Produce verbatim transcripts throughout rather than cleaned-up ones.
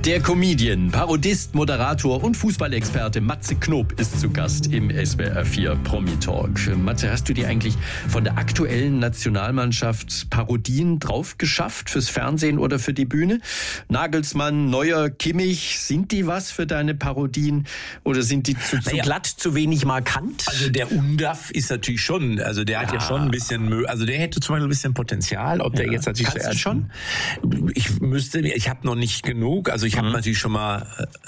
Der Comedian, Parodist, Moderator und Fußballexperte Matze Knob ist zu Gast im S W R vier Promi-Talk. Matze, hast du dir eigentlich von der aktuellen Nationalmannschaft Parodien drauf geschafft fürs Fernsehen oder für die Bühne? Nagelsmann, Neuer, Kimmich, sind die was für deine Parodien oder sind die zu, zu naja. glatt, zu wenig markant? Also der Undaf ist natürlich schon, also der hat ja, ja schon ein bisschen, also der hätte zum Beispiel ein bisschen Potenzial, ob der ja. jetzt natürlich Kannst du schon? Ich müsste, ich habe noch nicht genug, also ich habe mhm. natürlich schon mal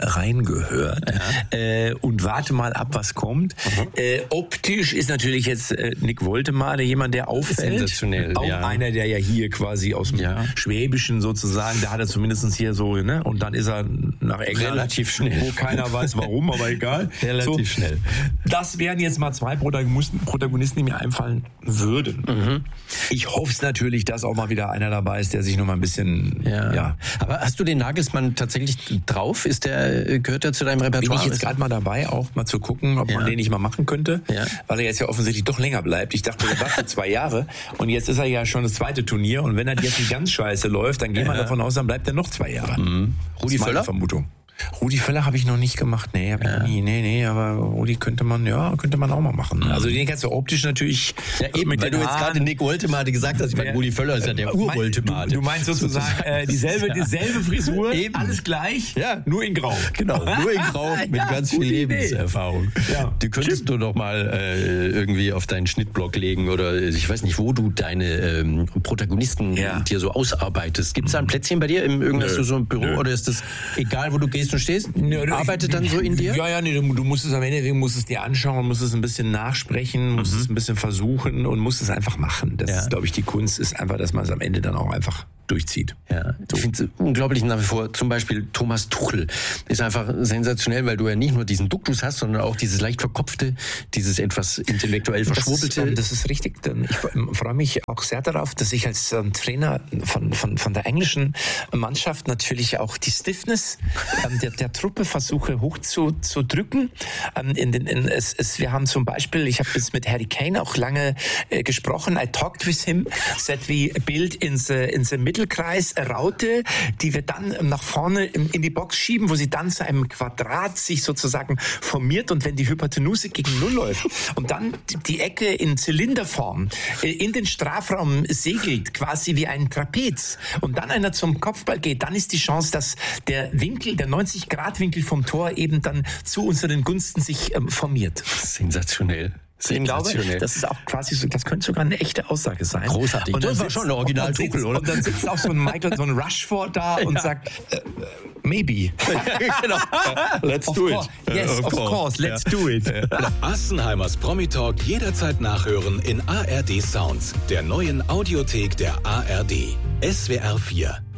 reingehört ja. äh, und warte mal ab, was kommt. Mhm. Äh, optisch ist natürlich jetzt äh, Nick Woltemade jemand, der auffällt. Sensationell. Auch ja. einer, der ja hier quasi aus dem ja. Schwäbischen sozusagen, da hat er zumindest hier so, ne? Und dann ist er nach England. Relativ schnell. Wo keiner weiß warum, aber egal. Relativ so, schnell. Das wären jetzt mal zwei Protagonisten, Protagonisten die mir einfallen würden. Mhm. Ich hoffe es natürlich, dass auch mal wieder einer dabei ist, der sich noch mal ein bisschen, ja. ja. Aber hast du den Nagelsmann tatsächlich drauf? Ist der, gehört er zu deinem Repertoire? Bin ich jetzt gerade mal dabei, auch mal zu gucken, ob ja. man den nicht mal machen könnte, ja. weil er jetzt ja offensichtlich doch länger bleibt. Ich dachte, er wartet zwei Jahre und jetzt ist er ja schon das zweite Turnier und wenn er jetzt nicht ganz scheiße läuft, dann gehen wir ja. davon aus, dann bleibt er noch zwei Jahre. Mhm. Rudi Völler? Vermutung. Rudi Völler habe ich noch nicht gemacht, nee, hab ich ja. noch nie, nee, nee, aber Rudi könnte man, ja, könnte man auch mal machen. Also den kannst du optisch natürlich. Ja eben, mit weil du jetzt gerade Nick Woltemade gesagt hast, ich meine, Rudi Völler ist ja der Ur-Woltemade. Du, du meinst sozusagen äh, dieselbe, dieselbe Frisur, eben. Alles gleich, ja. nur in Grau. Genau, nur in Grau mit ja, ganz viel Lebenserfahrung. Ja. Die könntest Stimmt. du doch mal äh, irgendwie auf deinen Schnittblock legen oder ich weiß nicht, wo du deine ähm, Protagonisten ja. dir so ausarbeitest. Gibt es da ein Plätzchen bei dir im irgendwas so ein Büro Nö. oder ist das egal, wo du gehst und stehst? Nö, Arbeitet ich, dann so in dir? Ja, ja, nee, du, du musst es am Ende, du musst es dir anschauen, musst es ein bisschen nachsprechen, musst mhm. es ein bisschen versuchen und musst es einfach machen. Das ja. ist, glaube ich, die Kunst ist einfach, dass man es am Ende dann auch einfach durchzieht. Ja, so. Ich finde es unglaublich nach wie vor. Zum Beispiel Thomas Tuchel ist einfach sensationell, weil du ja nicht nur diesen Duktus hast, sondern auch dieses leicht verkopfte, dieses etwas intellektuell verschwurbelte. Das ist, das ist richtig. Ich freue mich auch sehr darauf, dass ich als Trainer von, von, von der englischen Mannschaft natürlich auch die Stiffness der, der Truppe versuche hochzudrücken. In den, in, es, es, wir haben zum Beispiel, ich habe jetzt mit Harry Kane auch lange äh, gesprochen. I talked with him, said we build in the, in the middle Kreis Raute, die wir dann nach vorne in die Box schieben, wo sie dann zu einem Quadrat sich sozusagen formiert und wenn die Hypotenuse gegen Null läuft und dann die Ecke in Zylinderform in den Strafraum segelt, quasi wie ein Trapez und dann einer zum Kopfball geht, dann ist die Chance, dass der Winkel, der neunzig Grad Winkel vom Tor eben dann zu unseren Gunsten sich ähm, formiert. Sensationell. Ich glaube, das ist auch quasi so, das könnte sogar eine echte Aussage sein. Großartig. Und das war schon ein Original-Tuchel, oder? Und dann sitzt auch so ein Michael, so ein Rushford da ja. und sagt, uh, maybe. Genau. Let's of do it. Course. Yes, of, of course. course. Let's ja. do it. Ja. Assenheimers Promi-Talk jederzeit nachhören in A R D Sounds, der neuen Audiothek der A R D. S W R vier.